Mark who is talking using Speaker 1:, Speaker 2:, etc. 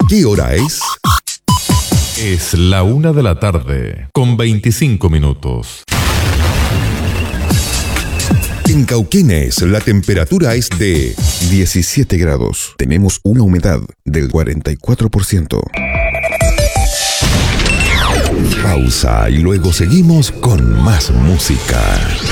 Speaker 1: ¿Qué hora es?
Speaker 2: Es la 1:00 con 25 minutos.
Speaker 1: En Cauquenes, la temperatura es de
Speaker 3: 17 grados. Tenemos una humedad del 44%.
Speaker 1: pausa y luego seguimos con más música.